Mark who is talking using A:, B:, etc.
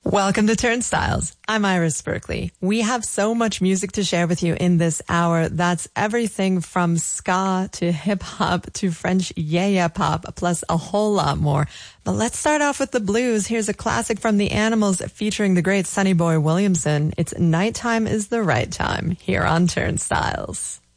A: Welcome to Turnstiles. I'm Iris Berkeley. We have so much music to share with you in this hour. That's everything from ska to hip-hop to French yeah pop, plus a whole lot more. But let's start off with the blues. Here's a classic from the Animals featuring the great Sonny Boy Williamson. It's Nighttime is the Right Time here on Turnstiles.